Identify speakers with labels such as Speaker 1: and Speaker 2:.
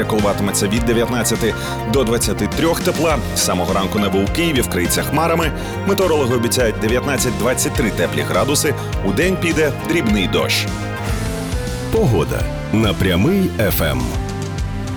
Speaker 1: коливатиметься від 19 до 23 тепла. З самого ранку небо у Києві вкриється хмарами. Метеорологи обіцяють 19-23 теплі градуси. Удень піде дрібний дощ.
Speaker 2: Погода на Прямий ФМ.